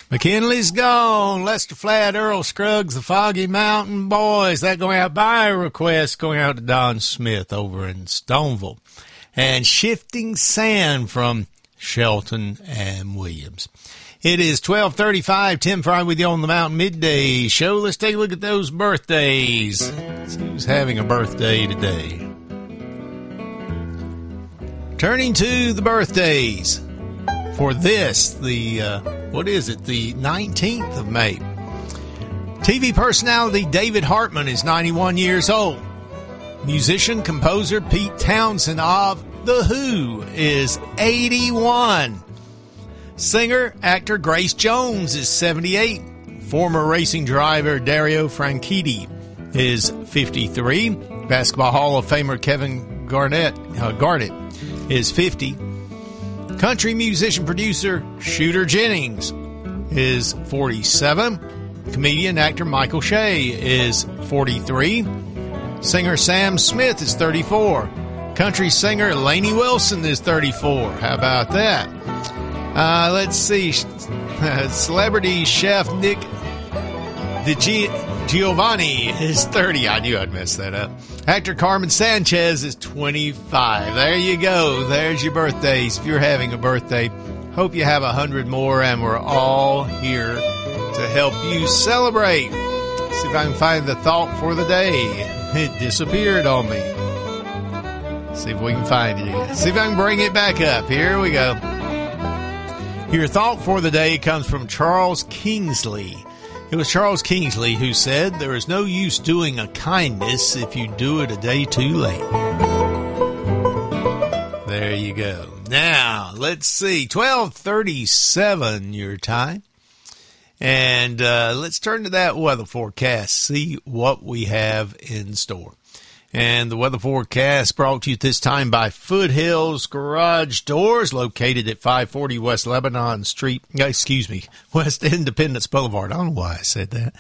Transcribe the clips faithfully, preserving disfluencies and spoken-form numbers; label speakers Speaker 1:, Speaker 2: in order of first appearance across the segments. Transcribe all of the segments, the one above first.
Speaker 1: McKinley's gone. Lester Flatt, Earl Scruggs, the Foggy Mountain Boys. That going out by request, going out to Don Smith over in Stoneville. And Shifting Sand from Shelton and Williams. It is twelve thirty-five. Tim Fry with you on the Mountain Midday Show. Let's take a look at those birthdays. Let's see who's having a birthday today. Turning to the birthdays for this, the, uh, what is it, the nineteenth of May. T V personality David Hartman is ninety-one years old. Musician, composer Pete Townsend of The Who is eighty-one. Singer, actor Grace Jones is seventy-eight. Former racing driver Dario Franchitti is fifty-three. Basketball Hall of Famer Kevin Garnett, uh, Garnett is fifty. Country musician producer Shooter Jennings is forty-seven. Comedian actor Michael Shea is forty-three. Singer Sam Smith is thirty-four. Country singer Lainey Wilson is thirty-four. How about that? Uh, let's see. Celebrity chef Nick Giovanni is thirty. I knew I'd mess that up. Actor Carmen Sanchez is twenty-five. There you go. There's your birthdays. If you're having a birthday, hope you have a hundred more, and we're all here to help you celebrate. See if I can find the thought for the day. It disappeared on me. See if we can find it again. See if I can bring it back up. Here we go. Your thought for the day comes from Charles Kingsley. It was Charles Kingsley who said, "There is no use doing a kindness if you do it a day too late." There you go. Now, let's see. twelve thirty-seven your time. And uh, let's turn to that weather forecast, see what we have in store. And the weather forecast brought to you this time by Foothills Garage Doors, located at five forty West Lebanon Street. Excuse me, West Independence Boulevard. I don't know why I said that.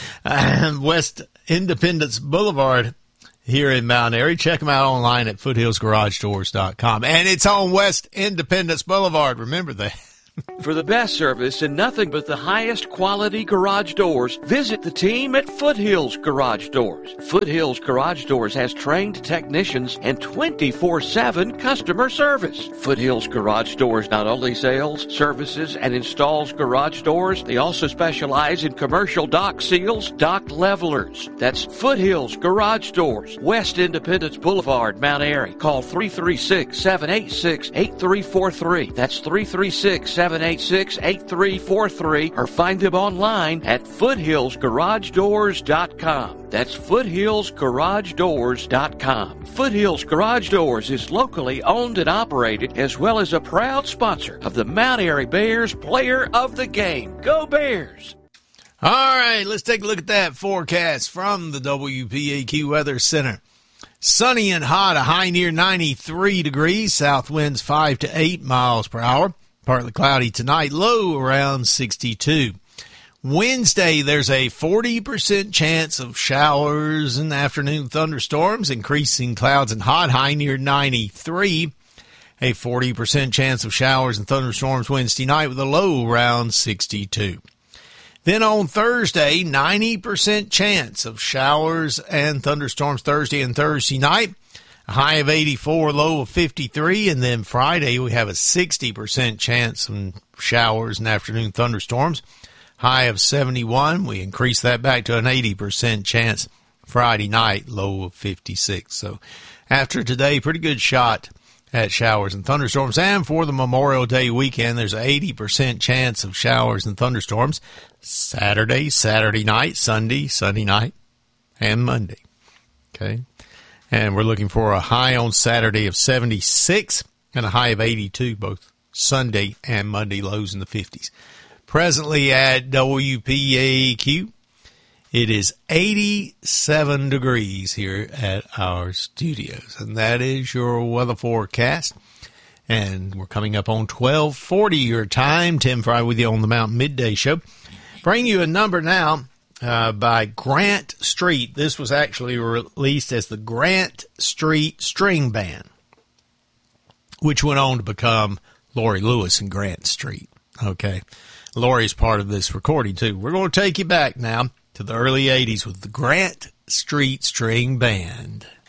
Speaker 1: Uh, West Independence Boulevard here in Mount Airy. Check them out online at foothills garage doors dot com. And it's on West Independence Boulevard. Remember that.
Speaker 2: For the best service and nothing but the highest quality garage doors, visit the team at Foothills Garage Doors. Foothills Garage Doors has trained technicians and twenty-four seven customer service. Foothills Garage Doors not only sells, services, and installs garage doors, they also specialize in commercial dock seals, dock levelers. That's Foothills Garage Doors, West Independence Boulevard, Mount Airy. Call three three six, seven eight six, eight three four three. That's three three six, seven eight six, eight three four three, or find them online at foothills garage doors dot com. That's foothills garage doors dot com. Foothills Garage Doors is locally owned and operated, as well as a proud sponsor of the Mount Airy Bears Player of the Game. Go Bears!
Speaker 1: All right, let's take a look at that forecast from the W P A Q Weather Center. Sunny and hot, a high near ninety-three degrees, south winds five to eight miles per hour. Partly cloudy tonight, low around sixty-two. Wednesday, there's a forty percent chance of showers and afternoon thunderstorms, increasing clouds and hot, high near ninety-three. A forty percent chance of showers and thunderstorms Wednesday night with a low around sixty-two. Then on Thursday, ninety percent chance of showers and thunderstorms Thursday and Thursday night. A high of eighty-four, low of fifty-three, and then Friday we have a sixty percent chance of showers and afternoon thunderstorms. High of seventy-one. We increase that back to an eighty percent chance Friday night, low of fifty-six. So after today, pretty good shot at showers and thunderstorms. And for the Memorial Day weekend, there's an eighty percent chance of showers and thunderstorms Saturday, Saturday night, Sunday, Sunday night, and Monday. Okay. And we're looking for a high on Saturday of seventy-six and a high of eighty-two, both Sunday and Monday, lows in the fifties. Presently at W P A Q, it is eighty-seven degrees here at our studios. And that is your weather forecast. And we're coming up on twelve forty your time. Tim Fry with you on the Mountain Midday Show. Bring you a number now. Uh, by Grant Street. This was actually released as the Grant Street String Band, which went on to become Laurie Lewis and Grant Street. Okay. Lori's part of this recording, too. We're going to take you back now to the early eighties with the Grant Street String Band.